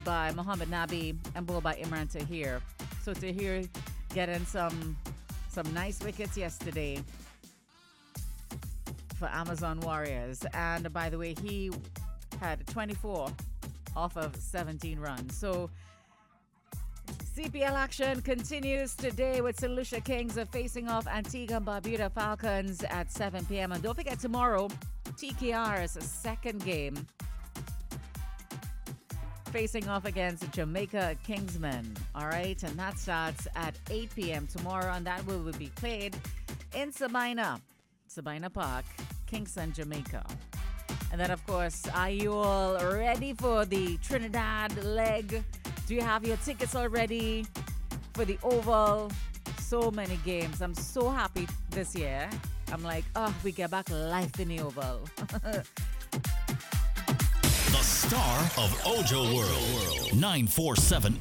by Muhammad Nabi and bowled by Imran Tahir. So Tahir getting some nice wickets yesterday for Amazon Warriors. And by the way, he had 24 off of 17 runs. So CPL action continues today with St. Lucia Kings facing off Antigua and Barbuda Falcons at 7 p.m. And don't forget tomorrow, TKR's second game facing off against Jamaica Kingsmen. All right, and that starts at 8 p.m. tomorrow, and that will be played in Sabina Park, Kingston, Jamaica. And then, of course, are you all ready for the Trinidad leg? Do you have your tickets already for the Oval? So many games. I'm so happy this year. I'm like, oh, we get back life in the Oval. The star of Ojo World, 947